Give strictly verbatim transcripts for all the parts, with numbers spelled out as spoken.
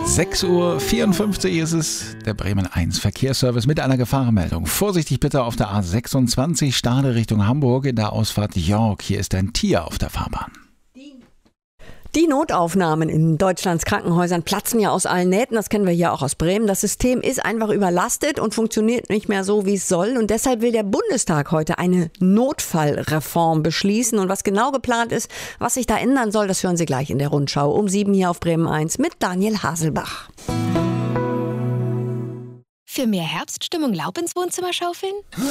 sechs Uhr vierundfünfzig ist es, der Bremen eins Verkehrsservice mit einer Gefahrenmeldung. Vorsichtig bitte auf der A sechsundzwanzig, Stade Richtung Hamburg in der Ausfahrt York. Hier ist ein Tier auf der Fahrbahn. Die Notaufnahmen in Deutschlands Krankenhäusern platzen ja aus allen Nähten. Das kennen wir hier auch aus Bremen. Das System ist einfach überlastet und funktioniert nicht mehr so, wie es soll. Und deshalb will der Bundestag heute eine Notfallreform beschließen. Und was genau geplant ist, was sich da ändern soll, das hören Sie gleich in der Rundschau um sieben hier auf Bremen eins mit Daniel Haselbach. Für mehr Herbststimmung Laub ins Wohnzimmer schaufeln?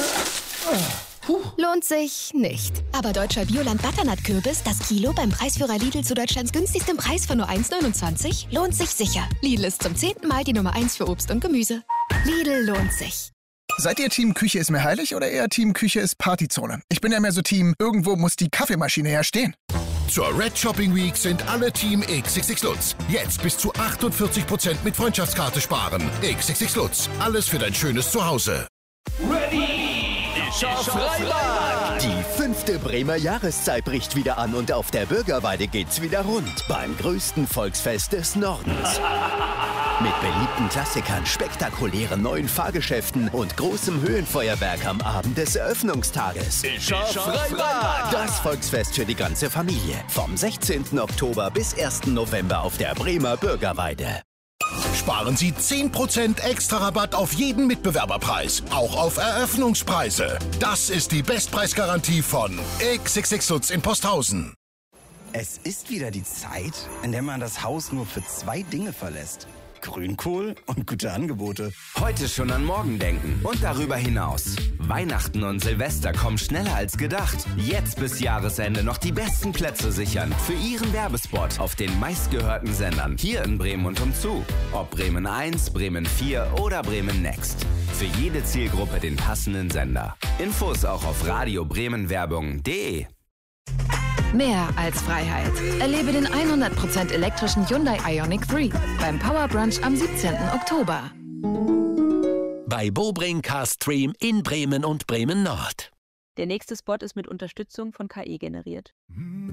Lohnt sich nicht. Aber deutscher Bioland-Butternut-Kürbis, das Kilo beim Preisführer Lidl zu Deutschlands günstigstem Preis von nur eins neunundzwanzig, lohnt sich sicher. Lidl ist zum zehnten Mal die Nummer eins für Obst und Gemüse. Lidl lohnt sich. Seid ihr Team Küche ist mir heilig oder eher Team Küche ist Partyzone? Ich bin ja mehr so Team, irgendwo muss die Kaffeemaschine ja stehen. Zur Red Shopping Week sind alle Team X X X Lutz. Jetzt bis zu achtundvierzig Prozent mit Freundschaftskarte sparen. X X X Lutz. Alles für dein schönes Zuhause. Ready! Freibad. Die fünfte Bremer Jahreszeit bricht wieder an und auf der Bürgerweide geht's wieder rund. Beim größten Volksfest des Nordens. Mit beliebten Klassikern, spektakulären neuen Fahrgeschäften und großem Höhenfeuerwerk am Abend des Eröffnungstages. Freibad. Das Volksfest für die ganze Familie. Vom sechzehnten Oktober bis ersten November auf der Bremer Bürgerweide. Sparen Sie zehn Prozent extra Rabatt auf jeden Mitbewerberpreis, auch auf Eröffnungspreise. Das ist die Bestpreisgarantie von X X X Lutz in Posthausen. Es ist wieder die Zeit, in der man das Haus nur für zwei Dinge verlässt. Grünkohl und gute Angebote. Heute schon an morgen denken und darüber hinaus. Weihnachten und Silvester kommen schneller als gedacht. Jetzt bis Jahresende noch die besten Plätze sichern für Ihren Werbespot auf den meistgehörten Sendern hier in Bremen und umzu. Ob Bremen eins, Bremen vier oder Bremen Next. Für jede Zielgruppe den passenden Sender. Infos auch auf radio bremen werbung punkt de. Mehr als Freiheit. Erlebe den hundert Prozent elektrischen Hyundai Ioniq drei beim Power Brunch am siebzehnten Oktober. Bei Bobring Car Stream in Bremen und Bremen Nord. Der nächste Spot ist mit Unterstützung von K I generiert.